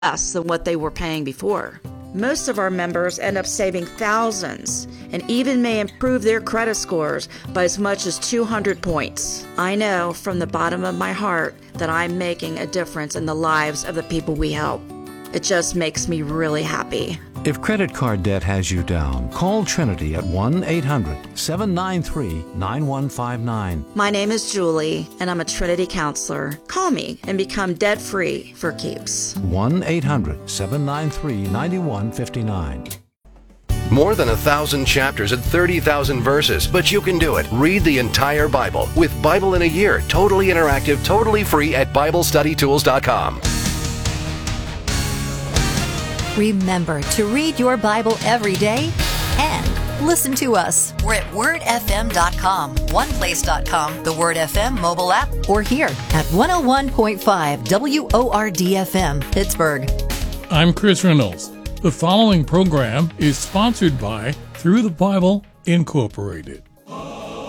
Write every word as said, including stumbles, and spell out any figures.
less than what they were paying before. Most of our members end up saving thousands and even may improve their credit scores by as much as two hundred points. I know from the bottom of my heart that I'm making a difference in the lives of the people we help. It just makes me really happy. If credit card debt has you down, call Trinity at one eight hundred seven nine three nine one five nine. My name is Julie, and I'm a Trinity counselor. Call me and become debt-free for keeps. one eight hundred seven nine three nine one five nine. More than a thousand chapters and thirty thousand verses, but you can do it. Read the entire Bible with Bible in a Year, totally interactive, totally free at Bible Study Tools dot com. Remember to read your Bible every day and listen to us. We're at word f m dot com, one place dot com, the Word F M mobile app, or here at one oh one point five W O R D F M, Pittsburgh. I'm Chris Reynolds. The following program is sponsored by Through the Bible Incorporated.